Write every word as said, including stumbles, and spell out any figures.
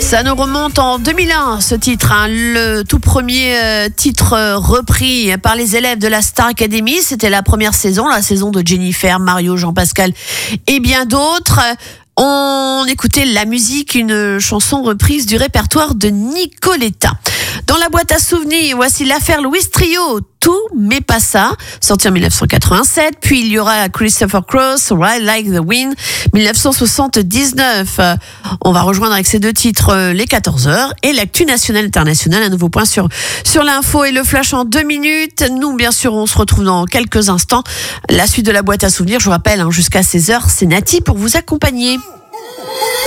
Ça nous remonte en deux mille un, ce titre, hein, le tout premier euh, titre euh, repris par les élèves de la Star Academy. C'était la première saison, la saison de Jennifer, Mario, Jean-Pascal et bien d'autres. On écoutait la musique, une chanson reprise du répertoire de Nicoletta. Dans la boîte à souvenirs, voici l'affaire Louis Trio, Tout mais pas ça, sorti en dix-neuf cent quatre-vingt-sept. Puis il y aura Christopher Cross, Ride Like the Wind, dix-neuf cent soixante-dix-neuf. On va rejoindre avec ces deux titres les quatorze heures et l'actu nationale internationale. Un nouveau point sur, sur l'info et le flash en deux minutes. Nous, bien sûr, on se retrouve dans quelques instants. La suite de la boîte à souvenirs, je vous rappelle, hein, jusqu'à seize heures, c'est Nati pour vous accompagner.